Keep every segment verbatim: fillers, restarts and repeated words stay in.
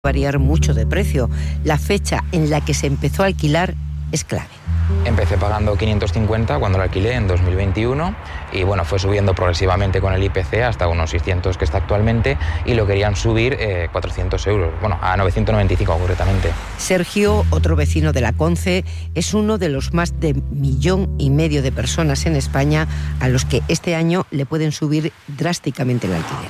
variar mucho de precio. La fecha en la que se empezó a alquilar es clave. Empecé pagando quinientos cincuenta cuando lo alquilé en dos mil veintiuno y bueno, fue subiendo progresivamente con el I P C hasta unos seiscientos que está actualmente y lo querían subir eh, cuatrocientos euros, bueno, a novecientos noventa y cinco concretamente. Sergio, otro vecino de la Conce, es uno de los más de millón y medio de personas en España a los que este año le pueden subir drásticamente el alquiler.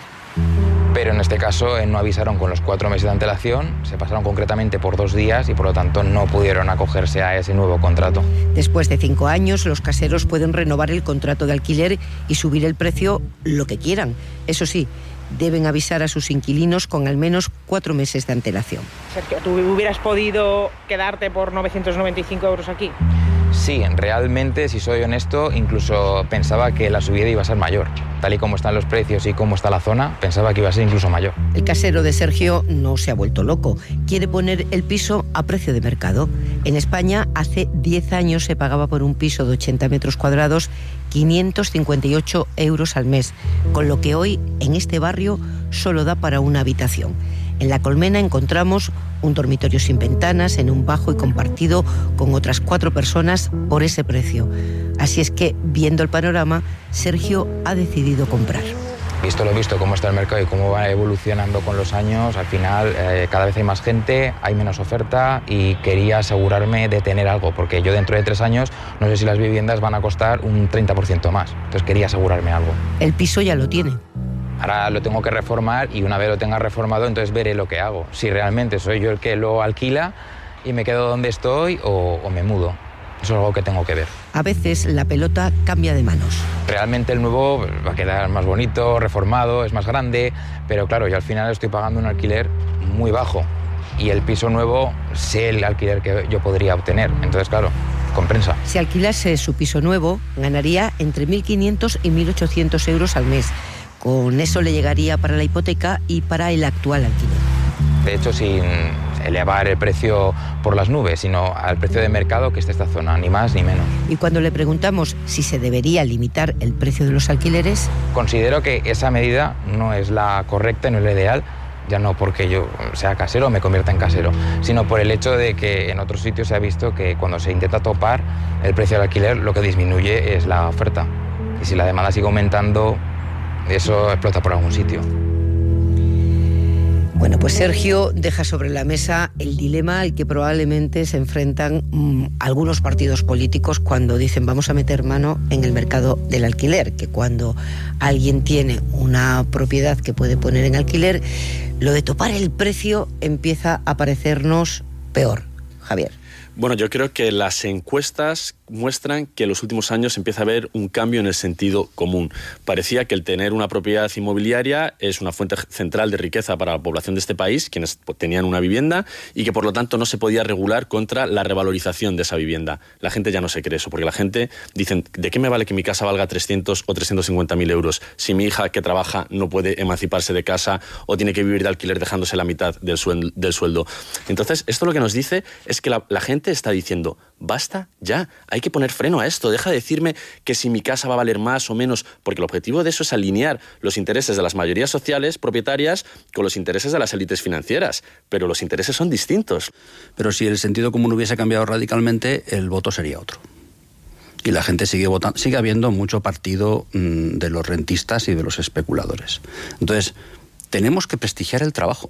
Pero en este caso eh, no avisaron con los cuatro meses de antelación, se pasaron concretamente por dos días y por lo tanto no pudieron acogerse a ese nuevo contrato. Después de cinco años, los caseros pueden renovar el contrato de alquiler y subir el precio lo que quieran. Eso sí, deben avisar a sus inquilinos con al menos cuatro meses de antelación. Sergio, ¿tú hubieras podido quedarte por novecientos noventa y cinco euros aquí? Sí, realmente, si soy honesto, incluso pensaba que la subida iba a ser mayor. Tal y como están los precios y cómo está la zona, pensaba que iba a ser incluso mayor. El casero de Sergio no se ha vuelto loco. Quiere poner el piso a precio de mercado. En España, hace diez años se pagaba por un piso de ochenta metros cuadrados quinientos cincuenta y ocho euros al mes, con lo que hoy en este barrio solo da para una habitación. En La Colmena encontramos un dormitorio sin ventanas, en un bajo y compartido con otras cuatro personas por ese precio. Así es que, viendo el panorama, Sergio ha decidido comprar. Visto lo visto, cómo está el mercado y cómo va evolucionando con los años, al final eh, cada vez hay más gente, hay menos oferta y quería asegurarme de tener algo, porque yo dentro de tres años no sé si las viviendas van a costar un treinta por ciento más. Entonces quería asegurarme algo. El piso ya lo tiene. Ahora lo tengo que reformar y una vez lo tenga reformado, entonces veré lo que hago. Si realmente soy yo el que lo alquila y me quedo donde estoy o, o me mudo. Eso es algo que tengo que ver. A veces la pelota cambia de manos. Realmente el nuevo va a quedar más bonito, reformado, es más grande, pero claro, yo al final estoy pagando un alquiler muy bajo y el piso nuevo sé el alquiler que yo podría obtener. Entonces, claro, compensa. Si alquilase su piso nuevo, ganaría entre mil quinientos y mil ochocientos euros al mes. Con eso le llegaría para la hipoteca y para el actual alquiler. De hecho, sin elevar el precio por las nubes, sino al precio de mercado que está esta zona, ni más ni menos. Y cuando le preguntamos si se debería limitar el precio de los alquileres... Considero que esa medida no es la correcta, no es la ideal, ya no porque yo sea casero o me convierta en casero, sino por el hecho de que en otros sitios se ha visto que cuando se intenta topar el precio del alquiler, lo que disminuye es la oferta. Y si la demanda sigue aumentando, eso explota por algún sitio. Bueno, pues Sergio deja sobre la mesa el dilema al que probablemente se enfrentan mmm, algunos partidos políticos cuando dicen vamos a meter mano en el mercado del alquiler, que cuando alguien tiene una propiedad que puede poner en alquiler, lo de topar el precio empieza a parecernos peor. Javier. Bueno, yo creo que las encuestas muestran que en los últimos años empieza a haber un cambio en el sentido común. Parecía que el tener una propiedad inmobiliaria es una fuente central de riqueza para la población de este país, quienes tenían una vivienda, y que por lo tanto no se podía regular contra la revalorización de esa vivienda. La gente ya no se cree eso, porque la gente dice, ¿de qué me vale que mi casa valga trescientos o trescientos cincuenta mil euros si mi hija que trabaja no puede emanciparse de casa o tiene que vivir de alquiler dejándose la mitad del sueldo? Del sueldo? Entonces, esto lo que nos dice es que la, la gente está diciendo, basta ya, hay que poner freno a esto, deja de decirme que si mi casa va a valer más o menos, porque el objetivo de eso es alinear los intereses de las mayorías sociales propietarias con los intereses de las élites financieras, pero los intereses son distintos. Pero si el sentido común hubiese cambiado radicalmente, el voto sería otro. Y la gente sigue votando, sigue habiendo mucho partido mmm, de los rentistas y de los especuladores. Entonces, tenemos que prestigiar el trabajo,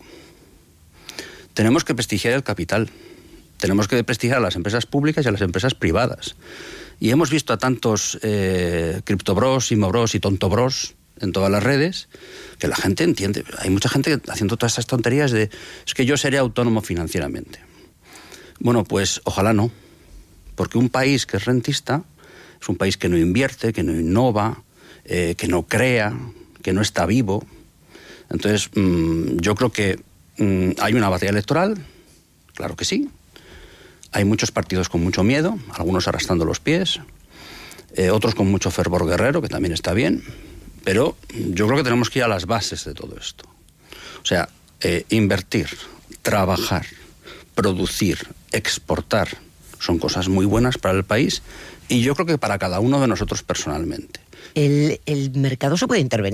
tenemos que prestigiar el capital. Tenemos que prestigiar a las empresas públicas y a las empresas privadas. Y hemos visto a tantos eh, criptobros, imobros y tontobros en todas las redes que la gente entiende. Hay mucha gente haciendo todas estas tonterías de es que yo seré autónomo financieramente. Bueno, pues ojalá no. Porque un país que es rentista es un país que no invierte, que no innova, eh, que no crea, que no está vivo. Entonces, mmm, yo creo que mmm, hay una batalla electoral, claro que sí. Hay muchos partidos con mucho miedo, algunos arrastrando los pies, eh, otros con mucho fervor guerrero, que también está bien, pero yo creo que tenemos que ir a las bases de todo esto. O sea, eh, invertir, trabajar, producir, exportar, son cosas muy buenas para el país y yo creo que para cada uno de nosotros personalmente. El, el mercado se puede intervenir.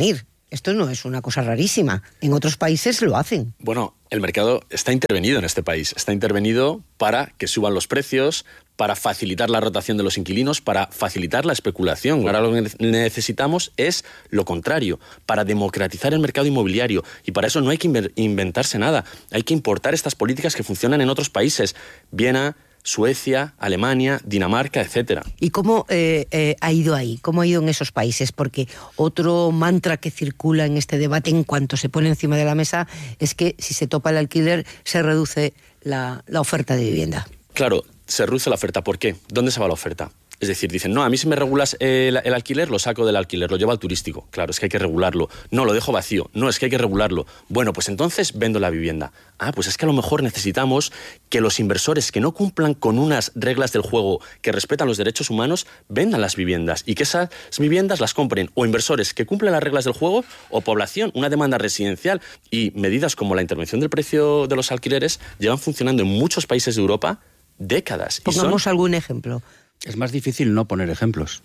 Esto no es una cosa rarísima. En otros países lo hacen. Bueno, el mercado está intervenido en este país. Está intervenido para que suban los precios, para facilitar la rotación de los inquilinos, para facilitar la especulación. Ahora lo que necesitamos es lo contrario, para democratizar el mercado inmobiliario. Y para eso no hay que inventarse nada. Hay que importar estas políticas que funcionan en otros países. Viena, Suecia, Alemania, Dinamarca, etcétera. ¿Y cómo eh, eh, ha ido ahí? ¿Cómo ha ido en esos países? Porque otro mantra que circula en este debate en cuanto se pone encima de la mesa es que si se topa el alquiler se reduce la, la oferta de vivienda. Claro, se reduce la oferta. ¿Por qué? ¿Dónde se va la oferta? Es decir, dicen, no, a mí si me regulas el, el alquiler, lo saco del alquiler, lo llevo al turístico. Claro, es que hay que regularlo. No, lo dejo vacío. No, es que hay que regularlo. Bueno, pues entonces vendo la vivienda. Ah, pues es que a lo mejor necesitamos que los inversores que no cumplan con unas reglas del juego que respetan los derechos humanos, vendan las viviendas y que esas viviendas las compren o inversores que cumplen las reglas del juego o población, una demanda residencial. Y medidas como la intervención del precio de los alquileres llevan funcionando en muchos países de Europa décadas. Pongamos y son... algún ejemplo. Es más difícil no poner ejemplos.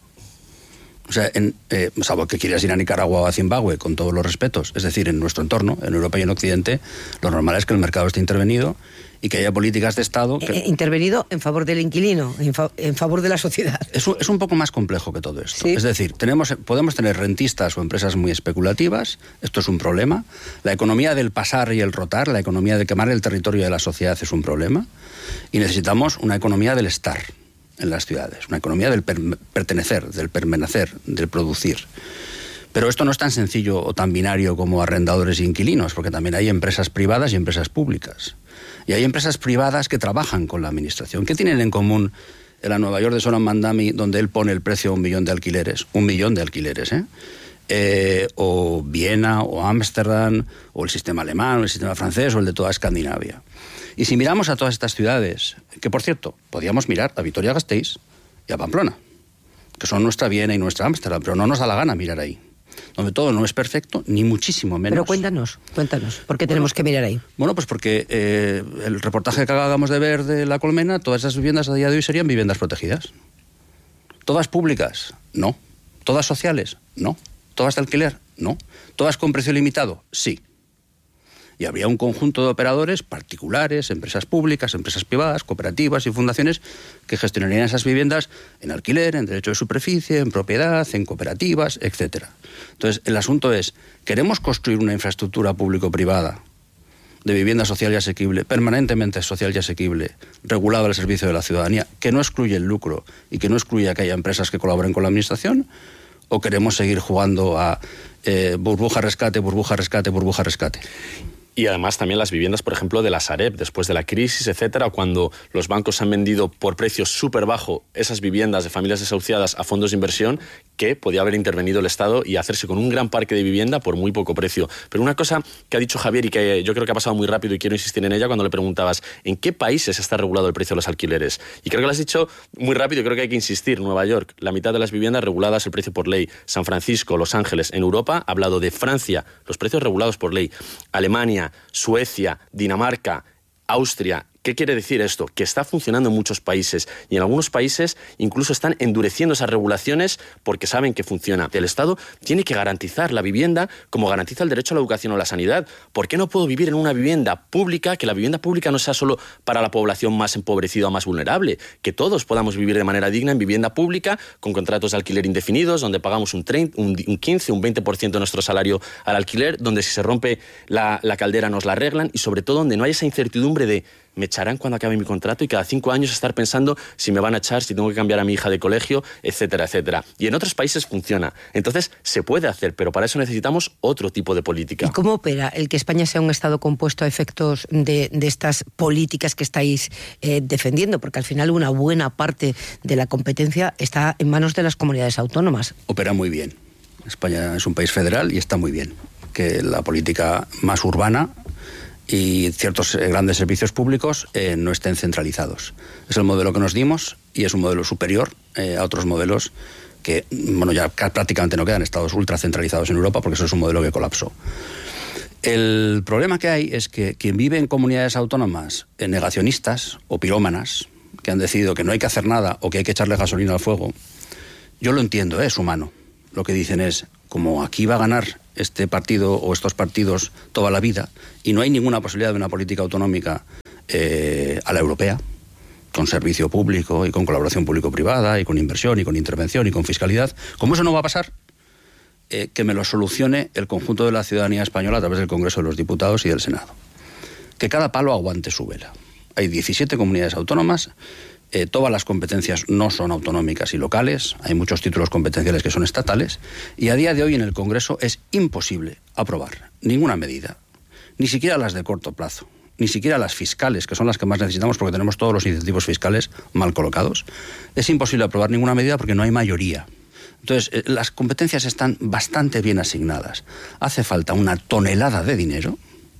O sea, en, eh, salvo que quieras ir a Nicaragua o a Zimbabue, con todos los respetos. Es decir, en nuestro entorno, en Europa y en Occidente, lo normal es que el mercado esté intervenido y que haya políticas de Estado... Que... Eh, intervenido en favor del inquilino, en, fa en favor de la sociedad. Es un, es un poco más complejo que todo esto. ¿Sí? Es decir, tenemos, podemos tener rentistas o empresas muy especulativas, esto es un problema. La economía del pasar y el rotar, la economía de quemar el territorio de la sociedad es un problema. Y necesitamos una economía del estar en las ciudades, una economía del per pertenecer, del permanecer, del producir. Pero esto no es tan sencillo o tan binario como arrendadores e inquilinos, porque también hay empresas privadas y empresas públicas. Y hay empresas privadas que trabajan con la administración. ¿Qué tienen en común la Nueva York de Solomon Mandami, donde él pone el precio a un millón de alquileres? Un millón de alquileres, ¿eh? Eh, o Viena, o Ámsterdam, o el sistema alemán, o el sistema francés, o el de toda Escandinavia. Y si miramos a todas estas ciudades, que por cierto, podíamos mirar a Vitoria-Gasteiz y a Pamplona, que son nuestra Viena y nuestra Ámsterdam, pero no nos da la gana mirar ahí, donde todo no es perfecto, ni muchísimo menos. Pero cuéntanos, cuéntanos, ¿por qué tenemos bueno, que mirar ahí? Bueno, pues porque eh, el reportaje que acabamos de ver de La Colmena, todas esas viviendas a día de hoy serían viviendas protegidas. ¿Todas públicas? No. ¿Todas sociales? No. ¿Todas de alquiler? No. ¿Todas con precio limitado? Sí. Y habría un conjunto de operadores particulares, empresas públicas, empresas privadas, cooperativas y fundaciones que gestionarían esas viviendas en alquiler, en derecho de superficie, en propiedad, en cooperativas, etcétera. Entonces, el asunto es, ¿queremos construir una infraestructura público-privada de vivienda social y asequible, permanentemente social y asequible, regulada al servicio de la ciudadanía, que no excluye el lucro y que no excluya que haya empresas que colaboren con la administración? ¿O queremos seguir jugando a eh, burbuja rescate, burbuja rescate, burbuja rescate? Y además también las viviendas, por ejemplo, de la Sareb, después de la crisis, etcétera, cuando los bancos han vendido por precio súper bajo esas viviendas de familias desahuciadas a fondos de inversión, que podía haber intervenido el Estado y hacerse con un gran parque de vivienda por muy poco precio. Pero una cosa que ha dicho Javier y que yo creo que ha pasado muy rápido y quiero insistir en ella cuando le preguntabas, ¿en qué países está regulado el precio de los alquileres? Y creo que lo has dicho muy rápido y creo que hay que insistir. Nueva York, la mitad de las viviendas reguladas el precio por ley. San Francisco, Los Ángeles. En Europa ha hablado de Francia, los precios regulados por ley. Alemania, Suecia, Dinamarca, Austria. ¿Qué quiere decir esto? Que está funcionando en muchos países y en algunos países incluso están endureciendo esas regulaciones porque saben que funciona. El Estado tiene que garantizar la vivienda como garantiza el derecho a la educación o la sanidad. ¿Por qué no puedo vivir en una vivienda pública, que la vivienda pública no sea solo para la población más empobrecida o más vulnerable? Que todos podamos vivir de manera digna en vivienda pública con contratos de alquiler indefinidos, donde pagamos un, treinta, un, un quince, un veinte por ciento de nuestro salario al alquiler, donde si se rompe la, la caldera nos la arreglan y sobre todo donde no hay esa incertidumbre de me echarán cuando acabe mi contrato y cada cinco años estar pensando si me van a echar, si tengo que cambiar a mi hija de colegio, etcétera, etcétera. Y en otros países funciona. Entonces, se puede hacer, pero para eso necesitamos otro tipo de política. ¿Y cómo opera el que España sea un Estado compuesto a efectos de, de estas políticas que estáis eh, defendiendo? Porque al final una buena parte de la competencia está en manos de las comunidades autónomas. Opera muy bien. España es un país federal y está muy bien. Que la política más urbana y ciertos grandes servicios públicos eh, no estén centralizados. Es el modelo que nos dimos y es un modelo superior eh, a otros modelos que, bueno, ya prácticamente no quedan estados ultracentralizados en Europa porque eso es un modelo que colapsó. El problema que hay es que quien vive en comunidades autónomas eh, negacionistas o pirómanas, que han decidido que no hay que hacer nada o que hay que echarle gasolina al fuego, yo lo entiendo, ¿eh? Es humano. Lo que dicen es, como aquí va a ganar este partido o estos partidos toda la vida y no hay ninguna posibilidad de una política autonómica eh, a la europea, con servicio público y con colaboración público-privada y con inversión y con intervención y con fiscalidad, como eso no va a pasar, eh, que me lo solucione el conjunto de la ciudadanía española a través del Congreso de los Diputados y del Senado. Que cada palo aguante su vela. Hay diecisiete comunidades autónomas, eh, todas las competencias no son autonómicas y locales, hay muchos títulos competenciales que son estatales, y a día de hoy en el Congreso es imposible aprobar ninguna medida, ni siquiera las de corto plazo, ni siquiera las fiscales, que son las que más necesitamos porque tenemos todos los incentivos fiscales mal colocados. Es imposible aprobar ninguna medida porque no hay mayoría. Entonces, eh, las competencias están bastante bien asignadas. Hace falta una tonelada de dinero,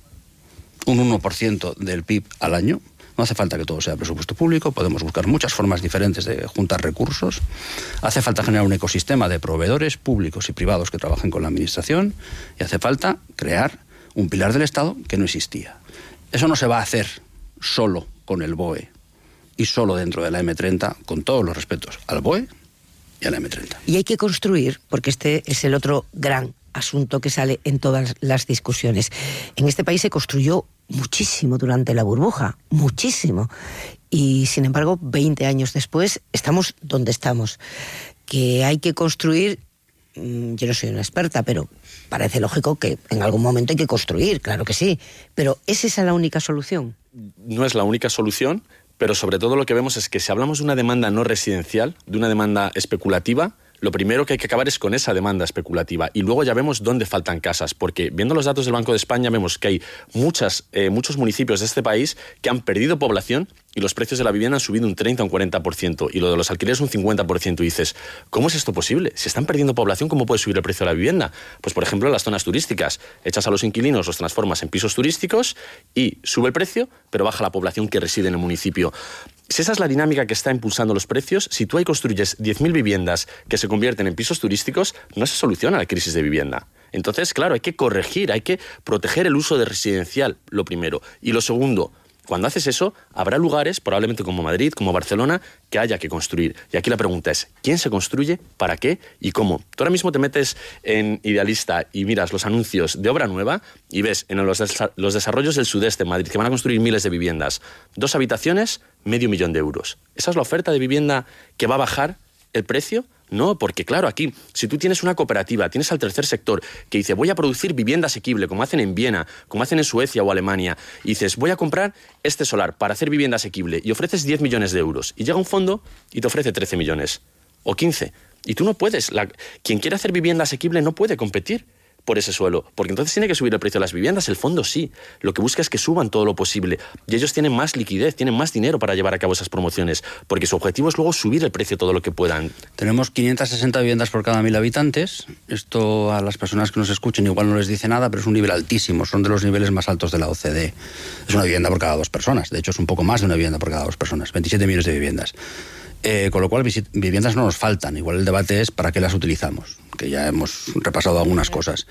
un uno por ciento del P I B al año. No hace falta que todo sea presupuesto público, podemos buscar muchas formas diferentes de juntar recursos. Hace falta generar un ecosistema de proveedores públicos y privados que trabajen con la administración y hace falta crear un pilar del Estado que no existía. Eso no se va a hacer solo con el B O E y solo dentro de la eme treinta, con todos los respetos al B O E y a la eme treinta. Y hay que construir, porque este es el otro gran asunto que sale en todas las discusiones. En este país se construyó muchísimo durante la burbuja, muchísimo. Y sin embargo, veinte años después, estamos donde estamos. Que hay que construir, yo no soy una experta, pero parece lógico que en algún momento hay que construir, claro que sí. Pero ¿es esa la única solución? No es la única solución, pero sobre todo lo que vemos es que si hablamos de una demanda no residencial, de una demanda especulativa, lo primero que hay que acabar es con esa demanda especulativa y luego ya vemos dónde faltan casas, porque viendo los datos del Banco de España vemos que hay muchas, eh, muchos municipios de este país que han perdido población y los precios de la vivienda han subido un treinta o un cuarenta por ciento y lo de los alquileres un cincuenta por ciento. Y dices, ¿cómo es esto posible? Si están perdiendo población, ¿cómo puede subir el precio de la vivienda? Pues por ejemplo en las zonas turísticas, echas a los inquilinos, los transformas en pisos turísticos y sube el precio, pero baja la población que reside en el municipio. Si esa es la dinámica que está impulsando los precios, si tú ahí construyes diez mil viviendas que se convierten en pisos turísticos, no se soluciona la crisis de vivienda. Entonces, claro, hay que corregir, hay que proteger el uso de residencial, lo primero. Y lo segundo, cuando haces eso, habrá lugares, probablemente como Madrid, como Barcelona, que haya que construir. Y aquí la pregunta es, ¿quién se construye? ¿Para qué? ¿Y cómo? Tú ahora mismo te metes en Idealista y miras los anuncios de obra nueva y ves en los, desa- los desarrollos del sudeste, Madrid, que van a construir miles de viviendas. Dos habitaciones, medio millón de euros. ¿Esa es la oferta de vivienda que va a bajar el precio? No, porque claro, aquí, si tú tienes una cooperativa, tienes al tercer sector que dice voy a producir vivienda asequible, como hacen en Viena, como hacen en Suecia o Alemania, y dices voy a comprar este solar para hacer vivienda asequible y ofreces diez millones de euros, y llega un fondo y te ofrece trece millones, o quince, y tú no puedes, la, quien quiere hacer vivienda asequible no puede competir por ese suelo, porque entonces tiene que subir el precio de las viviendas, el fondo sí, lo que busca es que suban todo lo posible, y ellos tienen más liquidez, tienen más dinero para llevar a cabo esas promociones, porque su objetivo es luego subir el precio todo lo que puedan. Tenemos quinientas sesenta viviendas por cada mil habitantes, esto a las personas que nos escuchen igual no les dice nada, pero es un nivel altísimo, son de los niveles más altos de la O C D E. Es una vivienda por cada dos personas, de hecho es un poco más de una vivienda por cada dos personas, veintisiete millones de viviendas. Eh, con lo cual, viviendas no nos faltan. Igual el debate es para qué las utilizamos, que ya hemos repasado algunas cosas.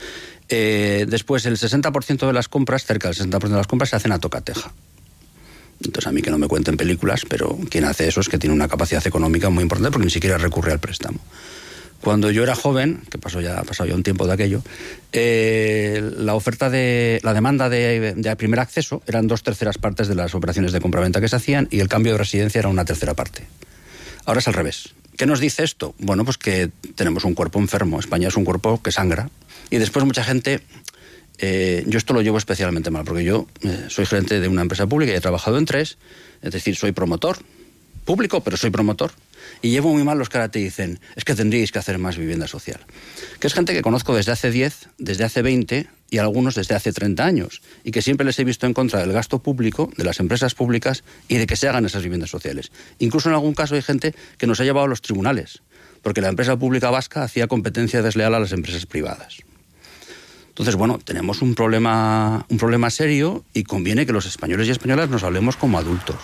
Eh, después, el sesenta por ciento de las compras, cerca del sesenta por ciento de las compras, se hacen a tocateja. Entonces, a mí que no me cuenten películas, pero quien hace eso es que tiene una capacidad económica muy importante porque ni siquiera recurre al préstamo. Cuando yo era joven, que pasó ya, ha pasado ya un tiempo de aquello, eh, la oferta de, la demanda de, de primer acceso eran dos terceras partes de las operaciones de compraventa que se hacían y el cambio de residencia era una tercera parte. Ahora es al revés. ¿Qué nos dice esto? Bueno, pues que tenemos un cuerpo enfermo. España es un cuerpo que sangra. Y después mucha gente... Eh, yo esto lo llevo especialmente mal, porque yo eh, soy gerente de una empresa pública y he trabajado en tres. Es decir, soy promotor público, pero soy promotor. Y llevo muy mal los que ahora te dicen, es que tendríais que hacer más vivienda social. Que es gente que conozco desde hace diez, desde hace veinte y algunos desde hace treinta años. Y que siempre les he visto en contra del gasto público, de las empresas públicas y de que se hagan esas viviendas sociales. Incluso en algún caso hay gente que nos ha llevado a los tribunales, porque la empresa pública vasca hacía competencia desleal a las empresas privadas. Entonces, bueno, tenemos un problema, un problema serio y conviene que los españoles y españolas nos hablemos como adultos.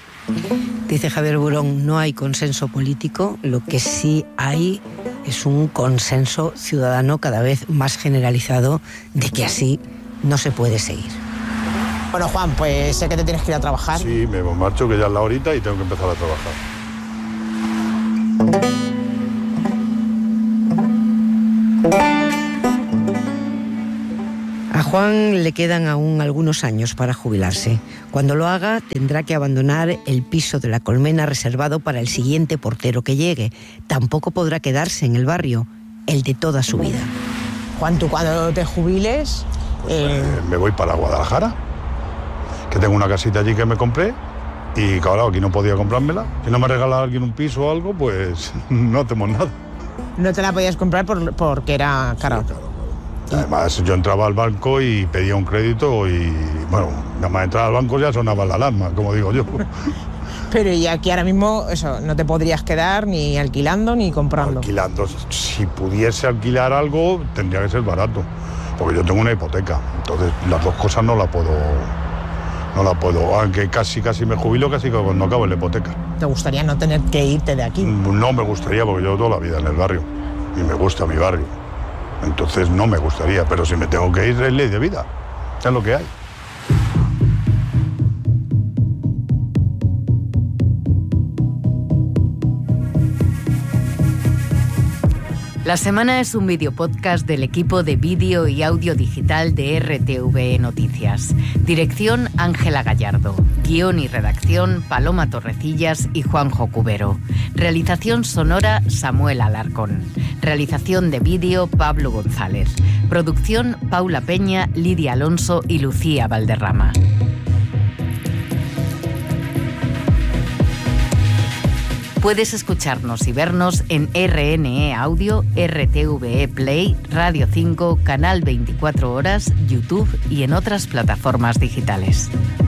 Dice Javier Burón, no hay consenso político, lo que sí hay es un consenso ciudadano cada vez más generalizado de que así no se puede seguir. Bueno, Juan, pues sé que te tienes que ir a trabajar. Sí, me marcho, que ya es la horita y tengo que empezar a trabajar. A Juan le quedan aún algunos años para jubilarse. Cuando lo haga, tendrá que abandonar el piso de La Colmena reservado para el siguiente portero que llegue. Tampoco podrá quedarse en el barrio, el de toda su vida. Juan, tú cuando te jubiles... Pues, eh... eh, me voy para Guadalajara, que tengo una casita allí que me compré y claro, aquí no podía comprármela. Si no me regala alguien un piso o algo, pues no hacemos nada. No te la podías comprar por, porque era caro. Sí, claro. Además, yo entraba al banco y pedía un crédito y, bueno, nada más entrar al banco ya sonaba la alarma, como digo yo. Pero y aquí ahora mismo, eso, no te podrías quedar ni alquilando ni comprando. Alquilando. Si pudiese alquilar algo, tendría que ser barato, porque yo tengo una hipoteca. Entonces, las dos cosas no la puedo... No la puedo, aunque casi, casi me jubilo, casi cuando acabo la hipoteca. ¿Te gustaría no tener que irte de aquí? No me gustaría, porque yo toda la vida en el barrio y me gusta mi barrio. Entonces no me gustaría, pero si me tengo que ir es ley de vida, es lo que hay. La Semana es un videopodcast del equipo de vídeo y audio digital de R T V E Noticias. Dirección Ángela Gallardo. Guión y redacción Paloma Torrecillas y Juanjo Cubero. Realización sonora Samuel Alarcón. Realización de vídeo Pablo González. Producción Paula Peña, Lidia Alonso y Lucía Valderrama. Puedes escucharnos y vernos en R N E Audio, R T V E Play, Radio cinco, Canal veinticuatro Horas, YouTube y en otras plataformas digitales.